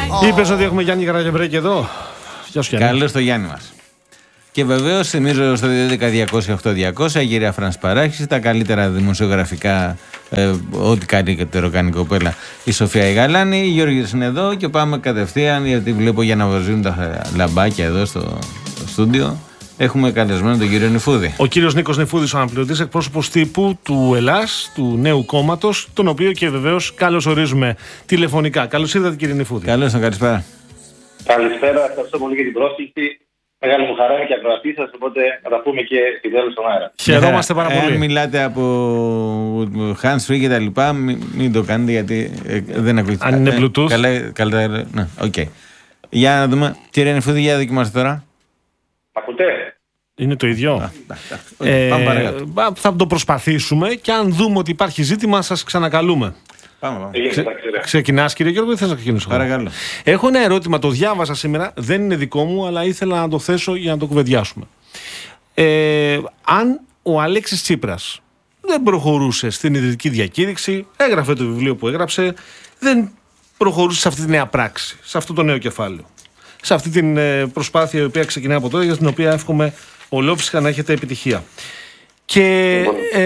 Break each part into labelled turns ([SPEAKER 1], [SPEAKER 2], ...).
[SPEAKER 1] Είπες ότι έχουμε Γιάννη Καραγευρέκη εδώ.
[SPEAKER 2] Καλώς το Γιάννη μας. Και βεβαίως θυμίζω στο 210-200-8200 η κυρία Φρανς Παράχης, τα καλύτερα δημοσιογραφικά, ό,τι καλύτερο κάνει η κοπέλα, η Σοφία η Γαλάνη. Η Γιώργης είναι εδώ και πάμε κατευθείαν, γιατί βλέπω για να βαζούν τα λαμπάκια εδώ στο στούντιο. Έχουμε καλεσμένο τον κύριο Νηφούδη.
[SPEAKER 1] Ο κύριος Νίκος Νηφούδης, ο αναπληρωτής εκπρόσωπος τύπου του ΕΛΑΣ, του νέου κόμματος, τον οποίο και βεβαίως καλώς ορίζουμε τηλεφωνικά. Καλώς ήρθατε, κύριε Νηφούδη.
[SPEAKER 2] Καλώς, καλησπέρα.
[SPEAKER 3] Καλησπέρα, ευχαριστώ πολύ για την πρόσκληση. Μεγάλη μου χαρά είναι και ακροατή σας, οπότε να τα πούμε και επιτέλους στον αέρα.
[SPEAKER 1] Χαιρόμαστε πάρα πολύ.
[SPEAKER 2] Αν μιλάτε από hands free και τα λοιπά, μην το κάνετε, γιατί δεν ακούγεται.
[SPEAKER 1] Αν είναι Bluetooth.
[SPEAKER 2] Καλά, ναι, οκ. Για να δούμε. Κύριε Νηφούδη, για δοκιμάστε τώρα.
[SPEAKER 3] Ακούτε?
[SPEAKER 1] Είναι το ίδιο.
[SPEAKER 2] Πάμε παρακάτω.
[SPEAKER 1] Θα το προσπαθήσουμε και αν δούμε ότι υπάρχει ζήτημα, σας ξανακαλούμε.
[SPEAKER 2] Πάμε.
[SPEAKER 1] Ξεκινάς, κύριε Γιώργο, ή θες να ξεκινήσω?
[SPEAKER 2] Παρακαλώ.
[SPEAKER 1] Έχω ένα ερώτημα, το διάβασα σήμερα, δεν είναι δικό μου, αλλά ήθελα να το θέσω για να το κουβεντιάσουμε. Αν ο Αλέξης Τσίπρας δεν προχωρούσε στην ιδρυτική διακήρυξη, έγραφε το βιβλίο που έγραψε, δεν προχωρούσε σε αυτή τη νέα πράξη, σε αυτό το νέο κεφάλαιο, σε αυτή την προσπάθεια η οποία ξεκινάει από τώρα, για την οποία εύχομαι ολόψυχα να έχετε επιτυχία. Και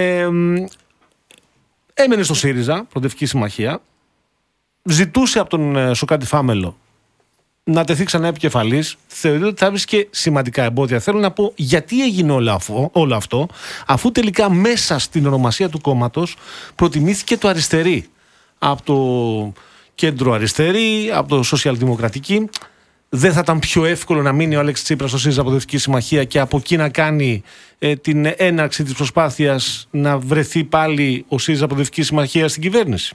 [SPEAKER 1] έμενε στο ΣΥΡΙΖΑ, Προοδευτική Συμμαχία, ζητούσε από τον Σωκράτη Φάμελο να τεθεί ξανά επικεφαλής, θεωρεί ότι θα βρίσκε σημαντικά εμπόδια. Θέλω να πω γιατί έγινε όλο αυτό, αφού τελικά μέσα στην ονομασία του κόμματος προτιμήθηκε το αριστερή. Από το κέντρο αριστερή, από το σοσιαλδημοκρατική. Δεν θα ήταν πιο εύκολο να μείνει ο Αλέξης Τσίπρας στο ΣΥΡΙΖΑ Προοδευτική Συμμαχία και από εκεί να κάνει την έναρξη της προσπάθειας να βρεθεί πάλι ο ΣΥΡΙΖΑ Προοδευτική Συμμαχία στην κυβέρνηση?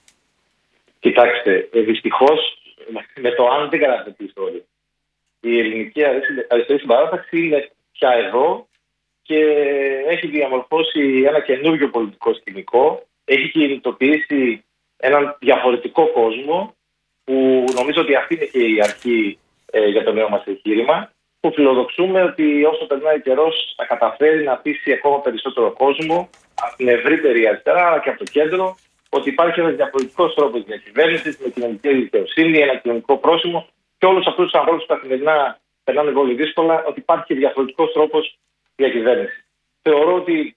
[SPEAKER 3] Κοιτάξτε, δυστυχώς με το αν δεν γράφεται τη ιστορία. Η ελληνική αριστερή συμπαράταξη είναι πια εδώ και έχει διαμορφώσει ένα καινούργιο πολιτικό σκηνικό. Έχει κινητοποιήσει έναν διαφορετικό κόσμο, που νομίζω ότι αυτή είναι και η αρχή για το νέο μας εγχείρημα, που φιλοδοξούμε ότι όσο περνάει καιρός θα καταφέρει να πείσει ακόμα περισσότερο κόσμο από την ευρύτερη αριστερά αλλά και από το κέντρο ότι υπάρχει ένας διαφορετικός τρόπος διακυβέρνησης με κοινωνική δικαιοσύνη, ένα κοινωνικό πρόσημο και όλους αυτούς τους ανθρώπους που καθημερινά περνάνε πολύ δύσκολα, ότι υπάρχει και διαφορετικός τρόπος διακυβέρνησης. Θεωρώ ότι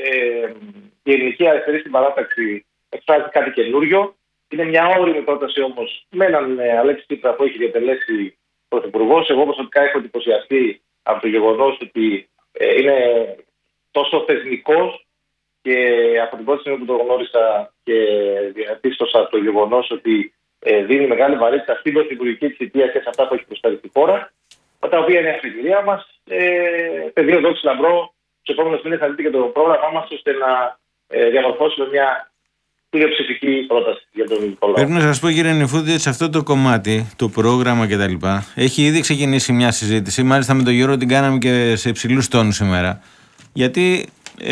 [SPEAKER 3] η ελληνική αριστερή συμπαράταξη εκφράζει κάτι καινούριο. Είναι μια όριμη πρόταση όμως με έναν Αλέξη Τσίπρα που έχει διατελέσει πρωθυπουργός. Εγώ προσωπικά έχω εντυπωσιαστεί από το γεγονός ότι είναι τόσο θεσμικός και από την πρώτη στιγμή που το γνώρισα και διαπίστωσα το γεγονός ότι δίνει μεγάλη βαρύτητα στην πρωθυπουργική της θητεία και σε αυτά που έχει προσφέρει στη χώρα, τα οποία είναι η αφιτηρία μας. Πεδίο δόξη λαμπρό, στους επόμενους μήνες θα δείτε και το πρόγραμμά μας ώστε να διαμορφώσουμε μια πλειοψηφική πρόταση για τον ελληνικό λαό.
[SPEAKER 2] Πρέπει να σας πω, κύριε Νηφούδη, ότι σε αυτό το κομμάτι, το πρόγραμμα κτλ., έχει ήδη ξεκινήσει μια συζήτηση. Μάλιστα με τον Γιώργο την κάναμε και σε υψηλούς τόνους σήμερα. Γιατί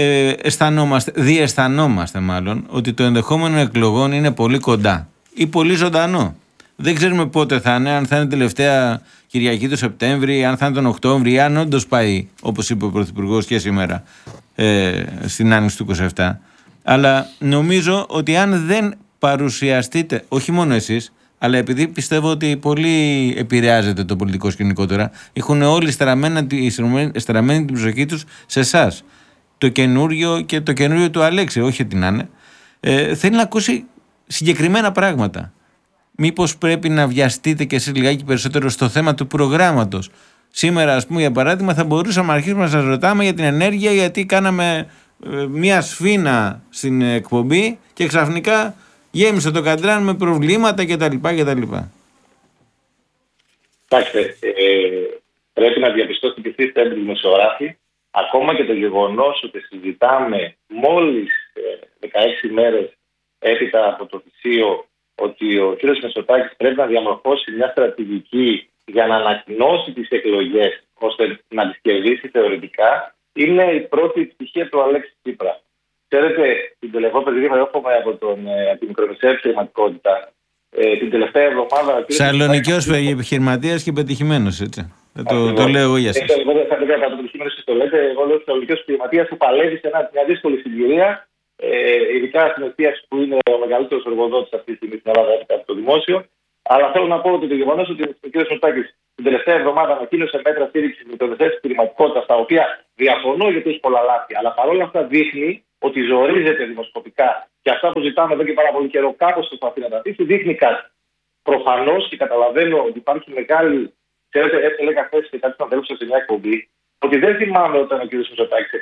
[SPEAKER 2] διαισθανόμαστε μάλλον ότι το ενδεχόμενο εκλογών είναι πολύ κοντά ή πολύ ζωντανό. Δεν ξέρουμε πότε θα είναι, αν θα είναι τελευταία Κυριακή του Σεπτέμβρη, αν θα είναι τον Οκτώβρη, ή αν όντως πάει, όπως είπε ο Πρωθυπουργός και σήμερα, στην άνοιξη του 27. Αλλά νομίζω ότι αν δεν παρουσιαστείτε, όχι μόνο εσείς, αλλά επειδή πιστεύω ότι πολύ επηρεάζεται το πολιτικό σκηνικό τώρα, έχουν όλοι στραμμένη την προσοχή τους σε εσάς. Το καινούριο και το καινούριο του Αλέξη, όχι ότι να είναι, θέλει να ακούσει συγκεκριμένα πράγματα. Μήπως πρέπει να βιαστείτε κι εσείς λιγάκι περισσότερο στο θέμα του προγράμματος? Σήμερα, ας πούμε, για παράδειγμα, θα μπορούσαμε να αρχίσουμε να σας ρωτάμε για την ενέργεια, γιατί κάναμε μια σφήνα στην εκπομπή και ξαφνικά γέμισε το καντράν με προβλήματα κτλ.
[SPEAKER 3] Κοιτάξτε, πρέπει να διαπιστώσετε και εσείς, έμπειροι δημοσιογράφοι, ακόμα και το γεγονός ότι συζητάμε μόλις 16 μέρες έπειτα από το θυσίο ότι ο κ. Μητσοτάκης πρέπει να διαμορφώσει μια στρατηγική για να ανακοινώσει τις εκλογές ώστε να τις κερδίσει θεωρητικά, είναι η πρώτη επιτυχία του Αλέξη Τσίπρα. Ξέρετε, την τελευταία περίοδο έρχομαι από την μικρομεσαία επιχειρηματικότητα. Την τελευταία εβδομάδα.
[SPEAKER 2] Σαλονικιός επιχειρηματίας και πετυχημένος, έτσι. Το λέω εγώ για σας.
[SPEAKER 3] Εγώ δεν θα έλεγα από πετυχημένος το λέτε. Εγώ λέω Σαλονικιός επιχειρηματίας που παλεύει σε μια δύσκολη συγκυρία, ειδικά στην εστίαση που είναι ο μεγαλύτερος εργοδότης αυτή τη στιγμή στην Ελλάδα από το δημόσιο. Αλλά θέλω να πω ότι το γεγονός ότι ο κ. Μητσοτάκης την τελευταία εβδομάδα ανακοίνωσε μέτρα στήριξης με το θέσει επιχειρηματικότητα, τα οποία διαφωνώ γιατί έχει πολλά λάθη, αλλά παρόλα αυτά δείχνει ότι ζορίζεται δημοσκοπικά και αυτά που ζητάμε εδώ και πάρα πολύ καιρό κάπως προσπαθεί να τα αφήσει, δείχνει κάτι. Προφανώς και καταλαβαίνω ότι υπάρχει μεγάλη. Ξέρετε, έλεγα χθες και κάτι να τελείωσα σε μια εκπομπή, ότι δεν θυμάμαι όταν ο κ. Μητσοτάκης